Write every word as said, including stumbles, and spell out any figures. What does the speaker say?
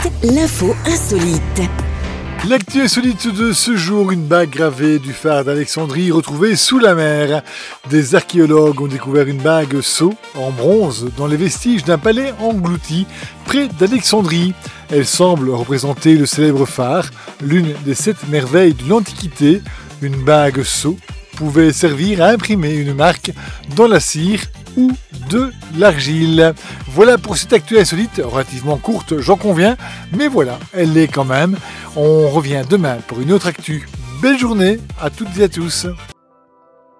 L'info insolite. L'actu insolite de ce jour, une bague gravée du phare d'Alexandrie retrouvée sous la mer. Des archéologues ont découvert une bague sceau en bronze dans les vestiges d'un palais englouti près d'Alexandrie. Elle semble représenter le célèbre phare, l'une des sept merveilles de l'Antiquité. Une bague sceau pouvait servir à imprimer une marque dans la cire ou de l'argile. Voilà pour cette actu insolite, relativement courte, j'en conviens, mais voilà, elle l'est quand même. On revient demain pour une autre actu. Belle journée à toutes et à tous.